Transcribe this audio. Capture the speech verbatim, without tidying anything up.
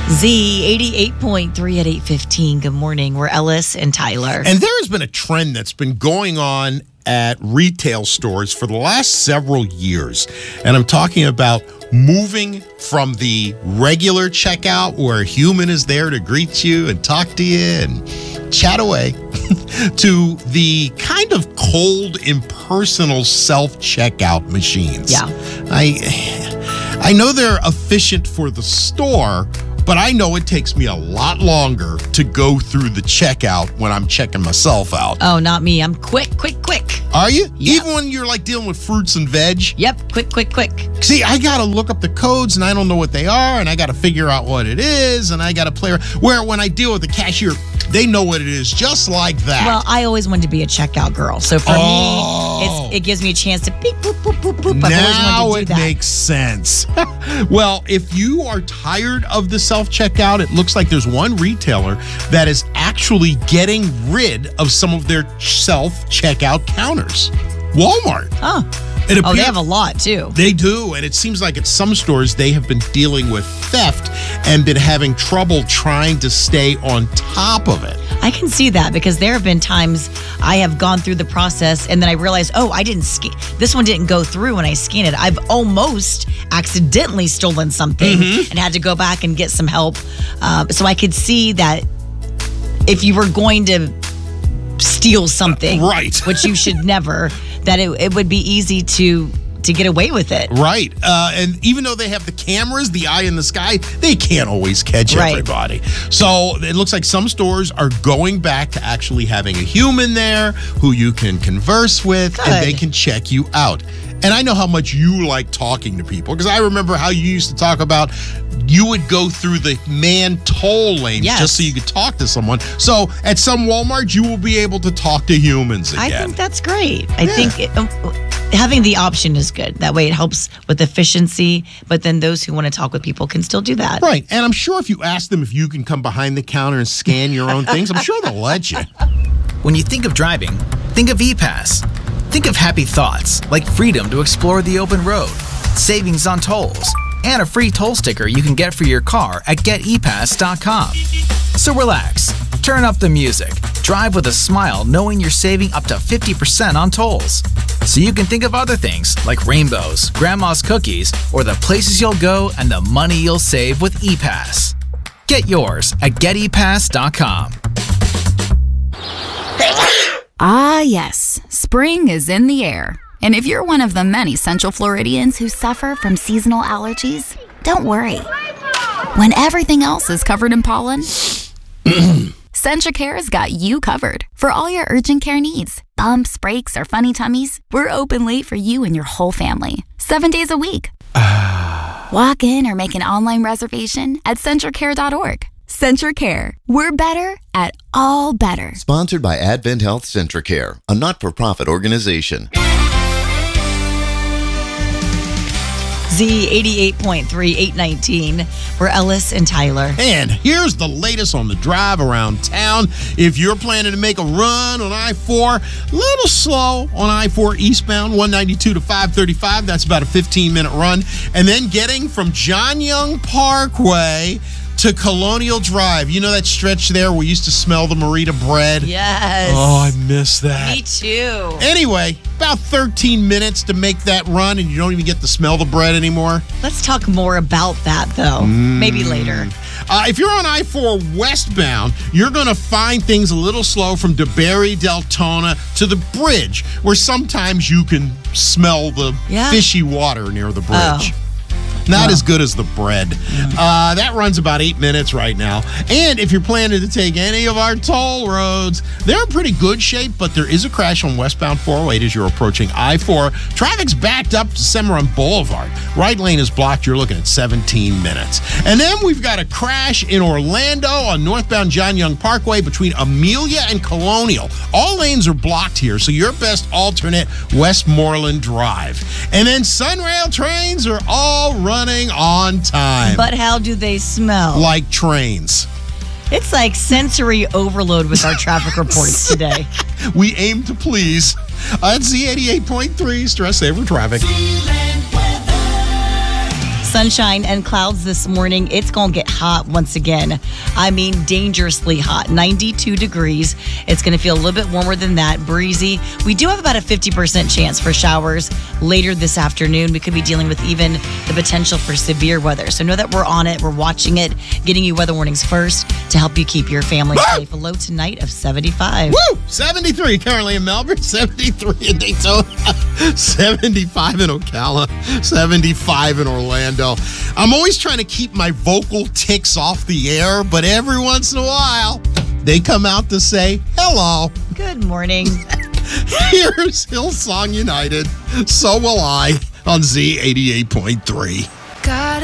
Z eighty-eight point three at eight fifteen. Good morning. We're Ellis and Tyler. And there has been a trend that's been going on at retail stores for the last several years. And I'm talking about moving from the regular checkout where a human is there to greet you and talk to you and chat away to the kind of cold, impersonal self-checkout machines. Yeah. I, I know they're efficient for the store, but I know it takes me a lot longer to go through the checkout when I'm checking myself out. Oh, not me. I'm quick, quick, quick. Are you? Yep. Even when you're like dealing with fruits and veg? Yep, quick, quick, quick. See, I got to look up the codes and I don't know what they are and I got to figure out what it is and I got to play around. Where when I deal with the cashier, they know what it is just like that. Well, I always wanted to be a checkout girl. So for oh. me, it's, it gives me a chance to beep, boop, boop, boop, boop. I've now always wanted to do it that. makes sense. Well, if you are tired of the self-checkout, it looks like there's one retailer that is actually getting rid of some of their self-checkout counters. Walmart. Oh. It oh, they have a lot, too. They do, and it seems like at some stores they have been dealing with theft and been having trouble trying to stay on top of it. I can see that because there have been times I have gone through the process and then I realized, oh, I didn't scan. This one didn't go through when I scanned it. I've almost accidentally stolen something mm-hmm. and had to go back and get some help. Uh, so I could see that if you were going to steal something, uh, right, which you should never, that it, it would be easy to to get away with it. Right. Uh, and even though they have the cameras, the eye in the sky, they can't always catch right. everybody. So it looks like some stores are going back to actually having a human there who you can converse with Good. and they can check you out. And I know how much you like talking to people because I remember how you used to talk about you would go through the man toll lanes yes. just so you could talk to someone. So at some Walmart, you will be able to talk to humans again. I think that's great. I yeah. think it, um, having the option is good. That way it helps with efficiency, but then those who want to talk with people can still do that. Right. And I'm sure if you ask them if you can come behind the counter and scan your own things, I'm sure they'll let you. When you think of driving, think of E-Pass. Think of happy thoughts like freedom to explore the open road, savings on tolls, and a free toll sticker you can get for your car at get e pass dot com. So relax, turn up the music, drive with a smile knowing you're saving up to fifty percent on tolls. So you can think of other things like rainbows, grandma's cookies, or the places you'll go and the money you'll save with E-Pass. Get yours at get e pass dot com. Ah, yes. Spring is in the air. And if you're one of the many Central Floridians who suffer from seasonal allergies, don't worry. When everything else is covered in pollen, CentraCare's got you covered for all your urgent care needs. Bumps, breaks, or funny tummies, we're open late for you and your whole family, seven days a week. Walk in or make an online reservation at CentraCare dot org. CentraCare. We're better at all better. Sponsored by Advent Health CentraCare, a not-for-profit organization. Z eighty-eight point three, eight nineteen. We're Ellis and Tyler. And here's the latest on the drive around town. If you're planning to make a run on I four, a little slow on I four eastbound, one ninety-two to five thirty-five. That's about a fifteen minute run. And then getting from John Young Parkway to Colonial Drive. You know that stretch there where we used to smell the Marita bread? Yes. Oh, I miss that. Me too. Anyway, about thirteen minutes to make that run and you don't even get to smell the bread anymore. Let's talk more about that, though. Mm. Maybe later. Uh, if you're on I four westbound, you're going to find things a little slow from DeBerry, Deltona to the bridge, where sometimes you can smell the yeah. fishy water near the bridge. Oh. Not as good as the bread. Uh, that runs about eight minutes right now. And if you're planning to take any of our toll roads, they're in pretty good shape, but there is a crash on westbound four oh eight as you're approaching I four. Traffic's backed up to Cimarron Boulevard. Right lane is blocked. You're looking at seventeen minutes. And then we've got a crash in Orlando on northbound John Young Parkway between Amelia and Colonial. All lanes are blocked here, so your best alternate, Westmoreland Drive. And then Sunrail trains are all running running on time. But how do they smell? Like trains. It's like sensory overload with our traffic reports today. We aim to please. Uh, Z eighty-eight point three, Stress Saver Traffic. Sunshine and clouds this morning. It's going to get hot once again. I mean, dangerously hot. ninety-two degrees. It's going to feel a little bit warmer than that. Breezy. We do have about a fifty percent chance for showers later this afternoon. We could be dealing with even the potential for severe weather. So know that we're on it. We're watching it, getting you weather warnings first to help you keep your family safe. A low tonight of seventy-five. Woo! seventy-three currently in Melbourne, seventy-three in Daytona, seventy-five in Ocala, seventy-five in Orlando. I'm always trying to keep my vocal tics off the air, but every once in a while, they come out to say hello. Good morning. Here's Hillsong United. So will I on Z eighty-eight point three. God